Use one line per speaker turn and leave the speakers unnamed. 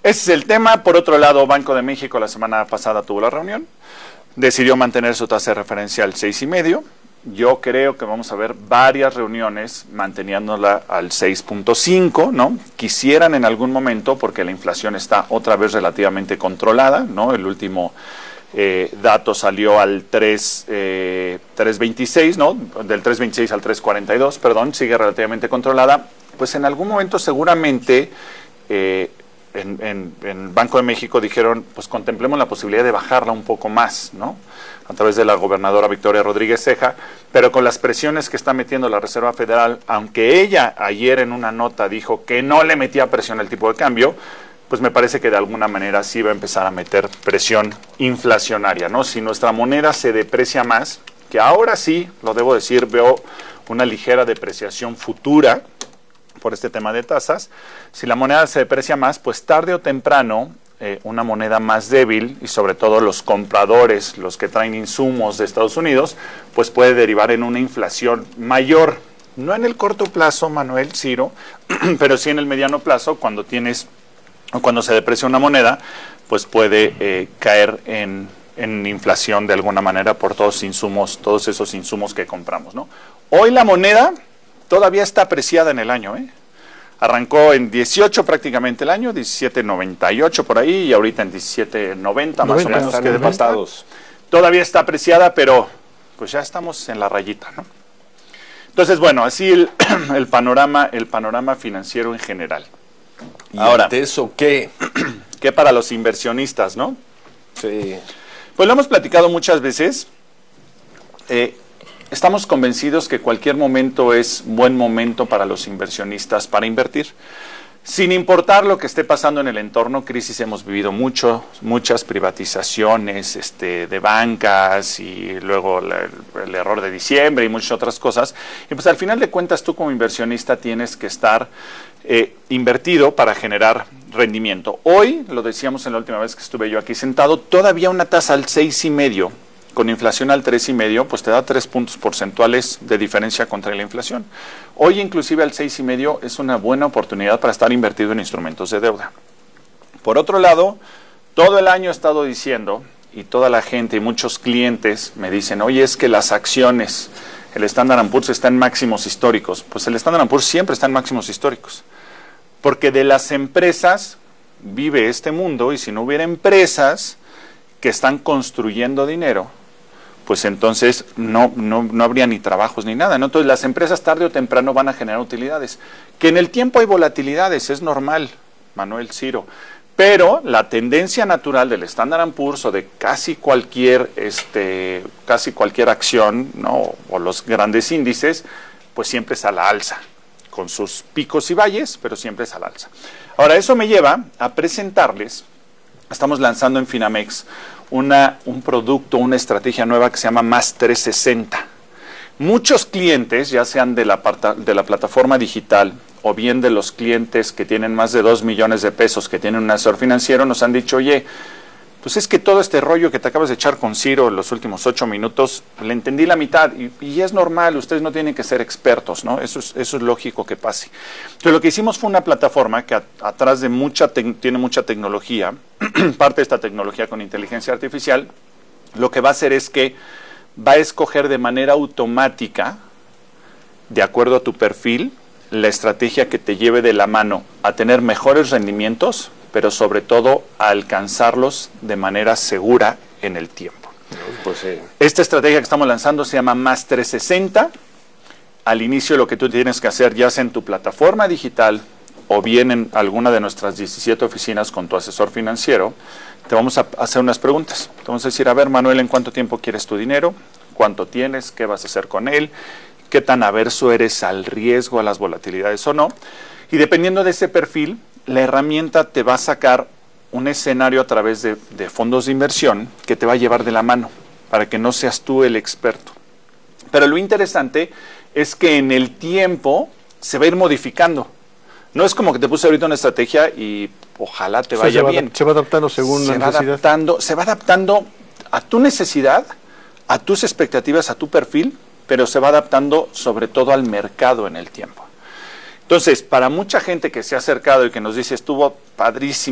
Ese es el tema. Por otro lado, Banco de México la semana pasada tuvo la reunión, decidió mantener su tasa de referencia al 6,5. Yo creo que vamos a ver varias reuniones manteniéndola al 6.5, ¿no? Quisieran en algún momento, porque la inflación está otra vez relativamente controlada, ¿no? El último dato salió al 3.26, ¿no? Del 3.26 al 3.42, perdón, sigue relativamente controlada. Pues en algún momento seguramente en Banco de México dijeron, pues contemplemos la posibilidad de bajarla un poco más, ¿no? A través de la gobernadora Victoria Rodríguez Ceja, pero con las presiones que está metiendo la Reserva Federal, aunque ella ayer en una nota dijo que no le metía presión al tipo de cambio, pues me parece que de alguna manera sí va a empezar a meter presión inflacionaria, ¿no? Si nuestra moneda se deprecia más, que ahora sí, lo debo decir, veo una ligera depreciación futura por este tema de tasas, si la moneda se deprecia más, pues tarde o temprano una moneda más débil y sobre todo los compradores, los que traen insumos de Estados Unidos, pues puede derivar en una inflación mayor. No en el corto plazo, Manuel, Ciro, pero sí en el mediano plazo, cuando se deprecia una moneda, pues puede caer en inflación de alguna manera por todos esos insumos que compramos, ¿no? Hoy la moneda todavía está apreciada en el año, Arrancó en 18 prácticamente el año, 17.98 por ahí, y ahorita en 17.90 más o menos. Todavía está apreciada, pero pues ya estamos en la rayita, ¿no? Entonces, bueno, así el panorama financiero en general.
¿Y ahora ante eso qué?
¿Qué para los inversionistas, no?
Sí.
Pues lo hemos platicado muchas veces. Estamos convencidos que cualquier momento es buen momento para los inversionistas para invertir. Sin importar lo que esté pasando en el entorno, crisis hemos vivido muchas privatizaciones de bancas y luego el error de diciembre y muchas otras cosas. Y pues al final de cuentas tú como inversionista tienes que estar invertido para generar rendimiento. Hoy, lo decíamos en la última vez que estuve yo aquí sentado, todavía una tasa al 6,5%. Con inflación al 3,5%, pues te da 3 puntos porcentuales de diferencia contra la inflación. Hoy inclusive al 6,5% es una buena oportunidad para estar invertido en instrumentos de deuda. Por otro lado, todo el año he estado diciendo, y toda la gente y muchos clientes me dicen, oye, es que las acciones, el Standard & Poor's está en máximos históricos. Pues el Standard & Poor's siempre está en máximos históricos. Porque de las empresas vive este mundo, y si no hubiera empresas que están construyendo dinero, pues entonces no habría ni trabajos ni nada, ¿no? Entonces las empresas tarde o temprano van a generar utilidades. Que en el tiempo hay volatilidades, es normal, Manuel, Ciro, pero la tendencia natural del Standard & Poor's o de casi cualquier acción, ¿no? O los grandes índices, pues siempre es a la alza, con sus picos y valles, pero siempre es a la alza. Ahora, eso me lleva a presentarles, estamos lanzando en Finamex un producto, una estrategia nueva que se llama Más 360. Muchos clientes, ya sean de la plataforma digital o bien de los clientes que tienen más de 2 millones de pesos, que tienen un asesor financiero, nos han dicho, oye, pues es que todo este rollo que te acabas de echar con Ciro en los últimos 8 minutos, le entendí la mitad, y es normal, ustedes no tienen que ser expertos, ¿no? Eso es lógico que pase. Entonces lo que hicimos fue una plataforma que atrás de tiene mucha tecnología, parte de esta tecnología con inteligencia artificial, lo que va a hacer es que va a escoger de manera automática, de acuerdo a tu perfil, la estrategia que te lleve de la mano a tener mejores rendimientos, pero sobre todo a alcanzarlos de manera segura en el tiempo.
Pues sí.
Esta estrategia que estamos lanzando se llama Más 360. Al inicio lo que tú tienes que hacer, ya sea en tu plataforma digital o bien en alguna de nuestras 17 oficinas con tu asesor financiero, te vamos a hacer unas preguntas. Te vamos a decir, a ver, Manuel, ¿en cuánto tiempo quieres tu dinero? ¿Cuánto tienes? ¿Qué vas a hacer con él? ¿Qué tan averso eres al riesgo, a las volatilidades o no? Y dependiendo de ese perfil, la herramienta te va a sacar un escenario a través de fondos de inversión que te va a llevar de la mano para que no seas tú el experto. Pero lo interesante es que en el tiempo se va a ir modificando. No es como que te puse ahorita una estrategia y ojalá te vaya bien.
Se va adaptando según la necesidad.
Se va adaptando a tu necesidad, a tus expectativas, a tu perfil, pero se va adaptando sobre todo al mercado en el tiempo. Entonces, para mucha gente que se ha acercado y que nos dice, estuvo padrísimo